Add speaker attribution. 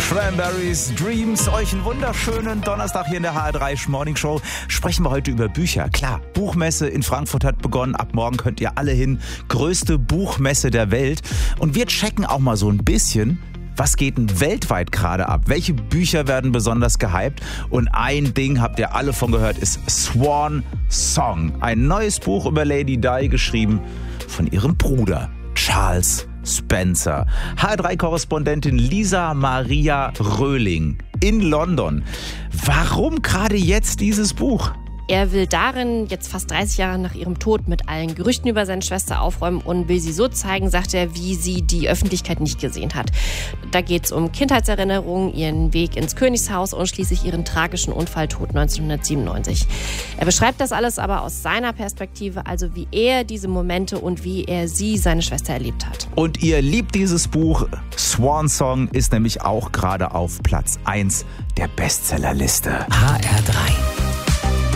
Speaker 1: Cranberries Dreams. Euch einen wunderschönen Donnerstag hier in der HR3 Morning Show. Sprechen wir heute über Bücher. Klar, Buchmesse in Frankfurt hat begonnen. Ab morgen könnt ihr alle hin. Größte Buchmesse der Welt. Und wir checken auch mal so ein bisschen, was geht denn weltweit gerade ab? Welche Bücher werden besonders gehypt? Und ein Ding, habt ihr alle von gehört, ist Swan Song. Ein neues Buch über Lady Di, geschrieben von ihrem Bruder Charles Spencer. HR3-Korrespondentin Lisa Maria Röhling in London. Warum gerade jetzt dieses Buch?
Speaker 2: Er will darin, jetzt fast 30 Jahre nach ihrem Tod, mit allen Gerüchten über seine Schwester aufräumen und will sie so zeigen, sagt er, wie sie die Öffentlichkeit nicht gesehen hat. Da geht es um Kindheitserinnerungen, ihren Weg ins Königshaus und schließlich ihren tragischen Unfalltod 1997. Er beschreibt das alles aber aus seiner Perspektive, also wie er diese Momente und wie er seine Schwester erlebt hat.
Speaker 1: Und ihr liebt dieses Buch. Swan Song ist nämlich auch gerade auf Platz 1 der Bestsellerliste.
Speaker 3: HR3